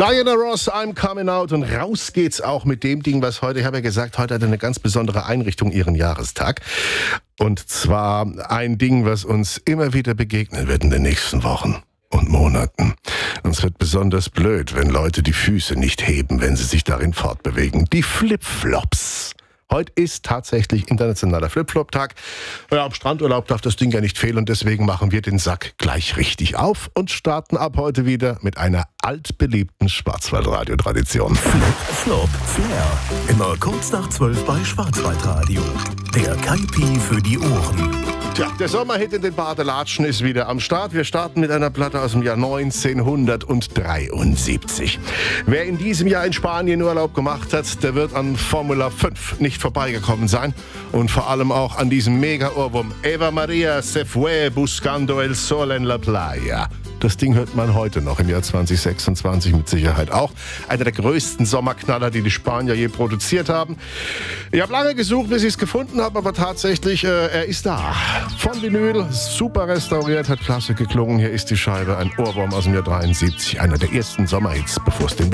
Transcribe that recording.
Diana Ross, I'm Coming Out, und raus geht's auch mit dem Ding, was heute, ich habe ja gesagt, heute hat eine ganz besondere Einrichtung ihren Jahrestag. Und zwar ein Ding, was uns immer wieder begegnen wird in den nächsten Wochen und Monaten. Und es wird besonders blöd, wenn Leute die Füße nicht heben, wenn sie sich darin fortbewegen. Die Flipflops. Heute ist tatsächlich internationaler Flipflop-Tag. Ja, am Strandurlaub darf das Ding ja nicht fehlen und deswegen machen wir den Sack gleich richtig auf und starten ab heute wieder mit einer altbeliebten Schwarzwaldradio-Tradition. Flop Flair. Immer kurz nach 12 bei Schwarzwaldradio. Der Kaipi für die Ohren. Tja, der Sommerhit in den Badelatschen ist wieder am Start. Wir starten mit einer Platte aus dem Jahr 1973. Wer in diesem Jahr in Spanien Urlaub gemacht hat, der wird an Formula 5 nicht vorbeigekommen sein. Und vor allem auch an diesem Mega-Ohrwurm Eva Maria se fue buscando el sol en la playa. Das Ding hört man heute noch im Jahr 2026 mit Sicherheit auch. Einer der größten Sommerknaller, die die Spanier je produziert haben. Ich habe lange gesucht, bis ich es gefunden habe, aber tatsächlich, er ist da. Von Vinyl, super restauriert, hat klasse geklungen. Hier ist die Scheibe, ein Ohrwurm aus dem Jahr 73, einer der ersten Sommerhits, bevor es den